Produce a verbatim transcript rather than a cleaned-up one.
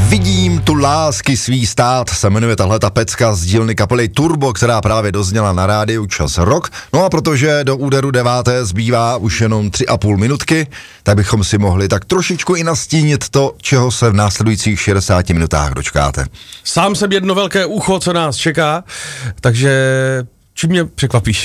Vidím tu lásky svý stát, se jmenuje tahle ta pecka z dílny kapely Turbo, která právě dozněla na rádiu Čas Rock. No a protože do úderu deváté zbývá už jenom tři a půl minutky, tak bychom si mohli tak trošičku i nastínit to, čeho se v následujících šedesáti minutách dočkáte. Sám jsem jedno velké ucho, co nás čeká, takže čím mě překvapíš?